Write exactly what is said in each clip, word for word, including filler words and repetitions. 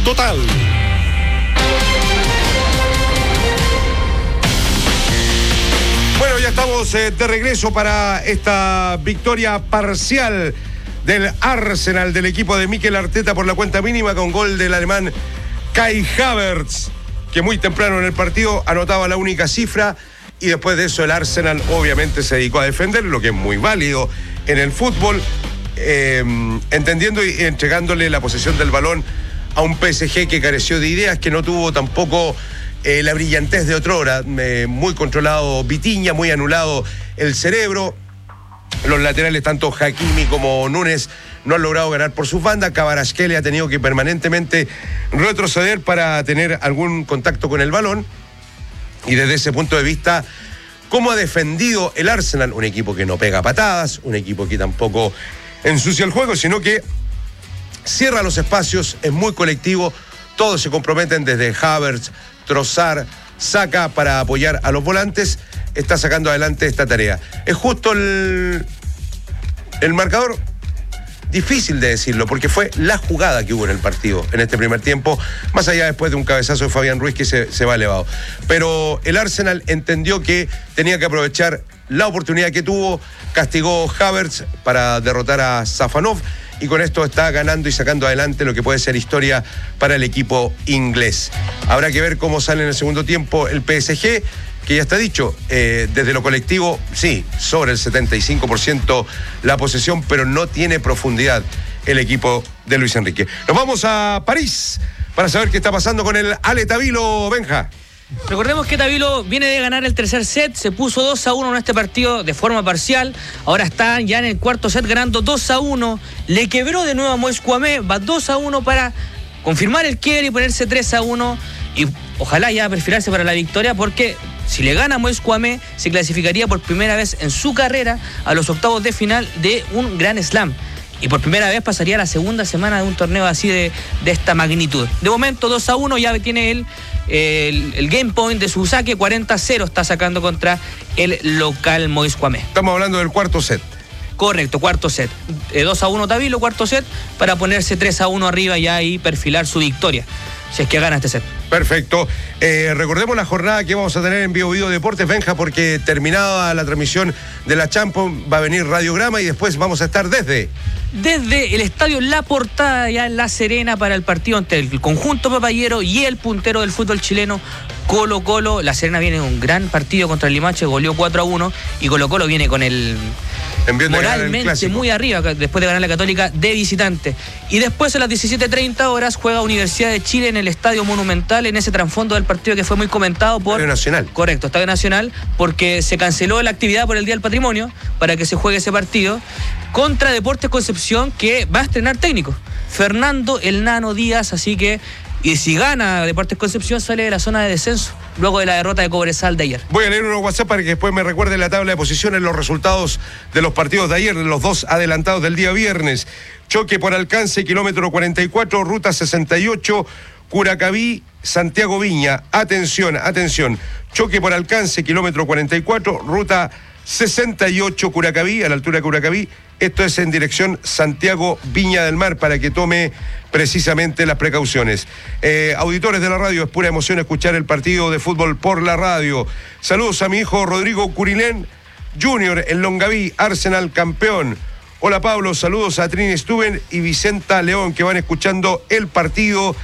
total. Bueno, ya estamos eh, de regreso para esta victoria parcial del Arsenal, del equipo de Mikel Arteta por la cuenta mínima, con gol del alemán Kai Havertz, que muy temprano en el partido anotaba la única cifra, y después de eso el Arsenal obviamente se dedicó a defender, lo que es muy válido en el fútbol, eh, entendiendo y entregándole la posesión del balón a un P S G que careció de ideas, que no tuvo tampoco eh, la brillantez de otrora, eh, muy controlado Vitinha, muy anulado el cerebro. Los laterales, tanto Hakimi como Núñez, no han logrado ganar por sus bandas. Kvaratskhelia ha tenido que permanentemente retroceder para tener algún contacto con el balón. Y desde ese punto de vista, ¿cómo ha defendido el Arsenal? Un equipo que no pega patadas, un equipo que tampoco ensucia el juego, sino que cierra los espacios, es muy colectivo, todos se comprometen, desde Havertz, Trossard, Saka, para apoyar a los volantes, está sacando adelante esta tarea. Es justo el, el marcador, difícil de decirlo, porque fue la jugada que hubo en el partido en este primer tiempo, más allá después de un cabezazo de Fabián Ruiz que se, se va elevado. Pero el Arsenal entendió que tenía que aprovechar la oportunidad que tuvo, castigó Havertz para derrotar a Safanov, y con esto está ganando y sacando adelante lo que puede ser historia para el equipo inglés. Habrá que ver cómo sale en el segundo tiempo el P S G, que ya está dicho, eh, desde lo colectivo, sí, sobre el setenta y cinco por ciento la posesión, pero no tiene profundidad el equipo de Luis Enrique. Nos vamos a París para saber qué está pasando con el Ale Tavilo, Benja. Recordemos que Tavilo viene de ganar el tercer set, se puso dos a uno en este partido de forma parcial, ahora están ya en el cuarto set ganando dos a uno, le quebró de nuevo a Moïse Kouamé, va dos a uno para confirmar el quiebre y ponerse tres a uno, y ojalá ya perfilarse para la victoria, porque si le gana a Moïse Kouamé, se clasificaría por primera vez en su carrera a los octavos de final de un Grand Slam. Y por primera vez pasaría a la segunda semana de un torneo así de, de esta magnitud. De momento dos a uno, ya tiene el, el, el game point de su saque, cuarenta a cero está sacando contra el local Moïse Kouamé. Estamos hablando del cuarto set. Correcto, cuarto set. Eh, dos a uno Tavilo, cuarto set, para ponerse tres a uno arriba ya y perfilar su victoria, si es que gana este set. Perfecto. Eh, recordemos la jornada que vamos a tener en Bio Video Deportes, Benja, porque terminada la transmisión de la Champions va a venir Radiograma y después vamos a estar desde... Desde el estadio La Portada, ya en La Serena, para el partido entre el conjunto papayero y el puntero del fútbol chileno, Colo Colo. La Serena viene en un gran partido contra el Limache, goleó cuatro a uno, y Colo Colo viene con el... moralmente muy arriba después de ganar la Católica de visitante. Y después a las diecisiete treinta horas juega Universidad de Chile en el Estadio Monumental, en ese trasfondo del partido que fue muy comentado por... Estadio Nacional. Correcto, Estadio Nacional, porque se canceló la actividad por el Día del Patrimonio para que se juegue ese partido contra Deportes Concepción, que va a estrenar técnico, Fernando El Nano Díaz, así que... Y si gana Deportes Concepción, sale de la zona de descenso, luego de la derrota de Cobresal de ayer. Voy a leer unos WhatsApp para que después me recuerde la tabla de posiciones, los resultados de los partidos de ayer, de los dos adelantados del día viernes. Choque por alcance, kilómetro cuarenta y cuatro, ruta sesenta y ocho, Curacaví, Santiago Viña. Atención, atención. Choque por alcance, kilómetro cuarenta y cuatro, ruta sesenta y ocho, Curacaví, a la altura de Curacaví. Esto es en dirección Santiago Viña del Mar, para que tome precisamente las precauciones. Eh, auditores de la radio, es pura emoción escuchar el partido de fútbol por la radio. Saludos a mi hijo Rodrigo Curilén Junior en Longaví, Arsenal campeón. Hola Pablo, saludos a Trini Stuben y Vicenta León, que van escuchando el partido.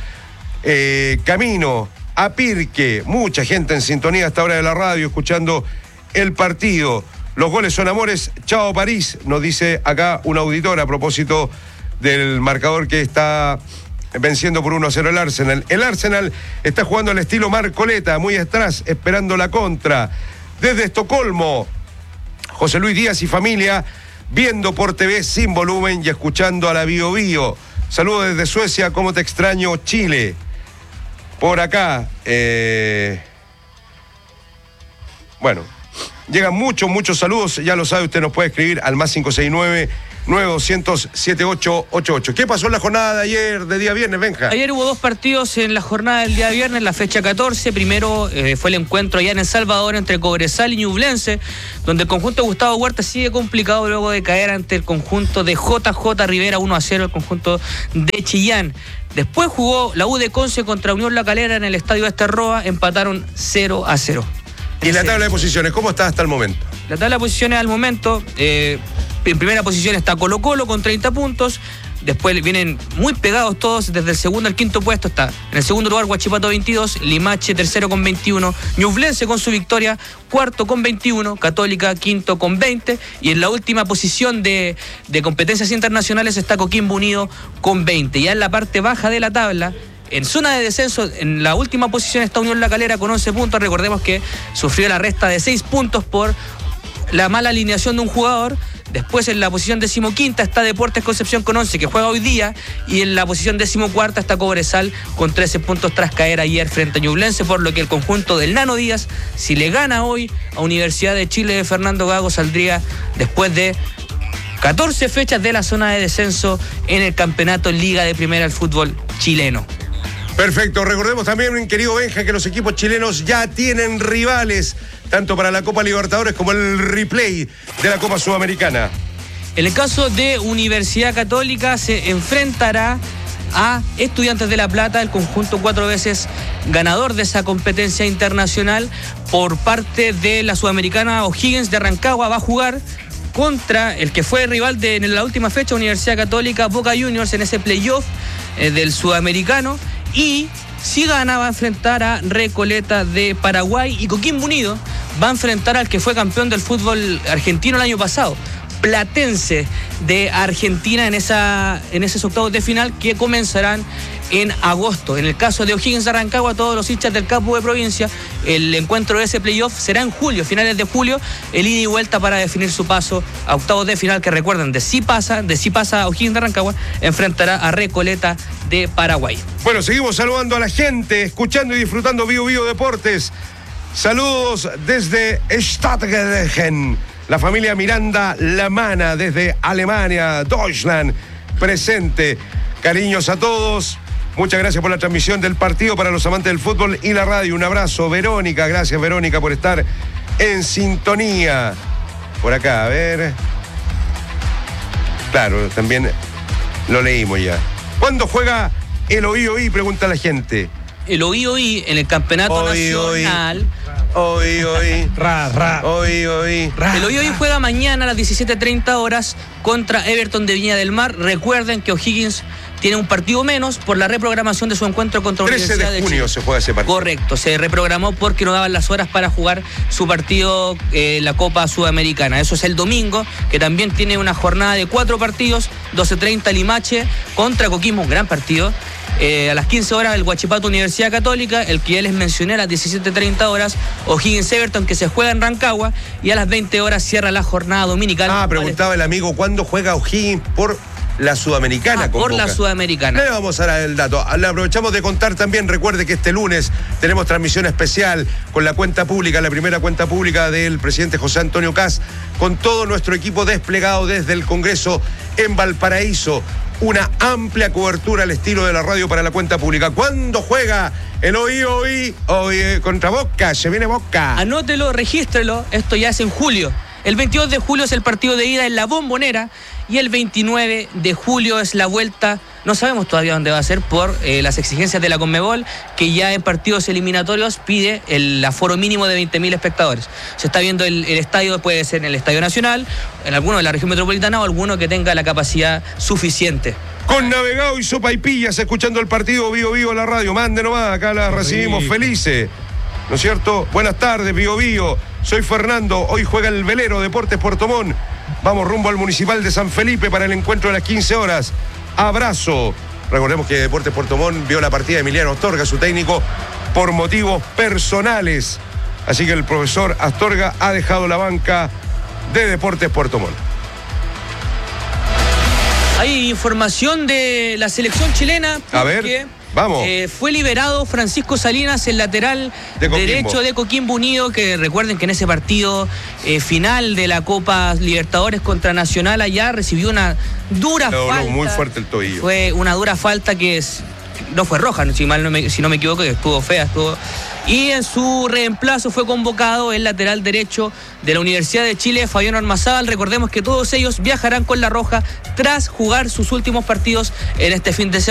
Eh, camino a Pirque, mucha gente en sintonía a esta hora de la radio escuchando el partido. Los goles son amores. Chao París, nos dice acá un auditor a propósito del marcador que está venciendo por uno a cero el Arsenal. El Arsenal está jugando al estilo Marcoleta, muy atrás, esperando la contra. Desde Estocolmo, José Luis Díaz y familia, viendo por T V sin volumen y escuchando a la Bio Bio. Saludos desde Suecia, ¿cómo te extraño, Chile? Por acá, eh... bueno... Llegan muchos, muchos saludos, ya lo sabe, usted nos puede escribir al más cinco seis nueve, nueve doscientos siete ocho ocho ocho. ¿Qué pasó en la jornada de ayer, de día viernes, Benja? Ayer hubo dos partidos en la jornada del día viernes, la fecha catorce. Primero eh, fue el encuentro allá en El Salvador entre Cobresal y Ñublense, donde el conjunto de Gustavo Huerta sigue complicado luego de caer ante el conjunto de J J Rivera, uno a cero, el conjunto de Chillán. Después jugó la U de Conce contra Unión La Calera en el estadio Esterroa, empataron cero a cero. ¿Y la tabla de posiciones, cómo está hasta el momento? La tabla de posiciones al momento, eh, en primera posición está Colo Colo con treinta puntos. Después vienen muy pegados todos, desde el segundo al quinto puesto está. En el segundo lugar, Huachipato veintidós, Limache tercero con veintiuno, Ñublense con su victoria, cuarto con veintiuno, Católica quinto con veinte, y en la última posición de, de competencias internacionales está Coquimbo Unido con veinte. Ya en la parte baja de la tabla, en zona de descenso, en la última posición está Unión La Calera con once puntos. Recordemos que sufrió la resta de seis puntos por la mala alineación de un jugador. Después en la posición decimoquinta está Deportes Concepción con once, que juega hoy día, y en la posición decimocuarta está Cobresal con trece puntos tras caer ayer frente a Ñublense, por lo que el conjunto del Nano Díaz, si le gana hoy a Universidad de Chile de Fernando Gago, saldría después de catorce fechas de la zona de descenso en el campeonato Liga de Primera del fútbol chileno. Perfecto, recordemos también, querido Benja, que los equipos chilenos ya tienen rivales, tanto para la Copa Libertadores como el replay de la Copa Sudamericana. En el caso de Universidad Católica se enfrentará a Estudiantes de La Plata, el conjunto cuatro veces ganador de esa competencia internacional. Por parte de la Sudamericana, O'Higgins de Rancagua va a jugar contra el que fue rival de en la última fecha, Universidad Católica, Boca Juniors, en ese playoff eh, del Sudamericano. Y si gana va a enfrentar a Recoleta de Paraguay, y Coquimbo Unido va a enfrentar al que fue campeón del fútbol argentino el año pasado, Platense de Argentina, en, esa, en esos octavos de final que comenzarán en agosto. En el caso de O'Higgins de Rancagua, todos los hinchas del campo de provincia, el encuentro de ese playoff será en julio, finales de julio, el ida y vuelta para definir su paso a octavos de final, que recuerden, de si pasa, de si pasa O'Higgins de Rancagua, enfrentará a Recoleta de Paraguay. Bueno, seguimos saludando a la gente, escuchando y disfrutando Bio Bio Deportes. Saludos desde Stadtgärten, la familia Miranda Lamana desde Alemania, Deutschland, presente. Cariños a todos. Muchas gracias por la transmisión del partido para los amantes del fútbol y la radio. Un abrazo, Verónica. Gracias, Verónica, por estar en sintonía. Por acá, a ver. Claro, también lo leímos ya. ¿Cuándo juega el O I O I? Pregunta la gente. El O I O I en el campeonato Oí, nacional. Oí, oí. Ra, ra. Oí, oí. Ra, El O I O I ra. juega mañana a las diecisiete treinta horas contra Everton de Viña del Mar. Recuerden que O'Higgins tiene un partido menos por la reprogramación de su encuentro contra trece Universidad de de junio Chile. se juega ese partido. Correcto, se reprogramó porque no daban las horas para jugar su partido en eh, la Copa Sudamericana. Eso es el domingo, que también tiene una jornada de cuatro partidos, doce treinta Limache contra Coquimbo, un gran partido. Eh, a las quince horas el Huachipato Universidad Católica, el que ya les mencioné a las diecisiete treinta horas, O'Higgins Everton, que se juega en Rancagua, y a las veinte horas cierra la jornada dominical. Ah, preguntaba el amigo, ¿cuándo juega O'Higgins por la Sudamericana? Ah, con por la Boca? Sudamericana. Le vamos a dar el dato. Le aprovechamos de contar también, recuerde que este lunes tenemos transmisión especial con la cuenta pública, la primera cuenta pública del presidente José Antonio Kast, con todo nuestro equipo desplegado desde el Congreso en Valparaíso. Una amplia cobertura al estilo de la radio para la cuenta pública. ¿Cuándo juega el O I O I? Oye, contra Boca, se viene Boca. Anótelo, regístrelo, esto ya es en julio. El veintidós de julio es el partido de ida en la Bombonera y el veintinueve de julio es la vuelta. No sabemos todavía dónde va a ser por eh, las exigencias de la Conmebol, que ya en partidos eliminatorios pide el aforo mínimo de veinte mil espectadores. Se está viendo el, el estadio, puede ser en el Estadio Nacional, en alguno de la región metropolitana o alguno que tenga la capacidad suficiente. Con Navegado y Sopaipillas, escuchando el partido Bio Bio la radio. Mande nomás, acá la recibimos felices. ¿No es cierto? Buenas tardes, Bio Bio. Soy Fernando. Hoy juega el velero Deportes Puerto Montt. Vamos rumbo al Municipal de San Felipe para el encuentro de las quince horas. Abrazo. Recordemos que Deportes Puerto Montt vio la partida de Emiliano Astorga, su técnico, por motivos personales. Así que el profesor Astorga ha dejado la banca de Deportes Puerto Montt. Hay información de la selección chilena. A ver. Vamos. Eh, fue liberado Francisco Salinas, el lateral de derecho de Coquimbo Unido, que recuerden que en ese partido eh, final de la Copa Libertadores contra Nacional allá recibió una dura no, falta. No, muy fuerte el tobillo. Fue una dura falta que es, no fue roja, si, mal no me, si no me equivoco, que estuvo fea, estuvo... Y en su reemplazo fue convocado el lateral derecho de la Universidad de Chile, Fabián Ormazábal. Recordemos que todos ellos viajarán con la Roja tras jugar sus últimos partidos en este fin de semana.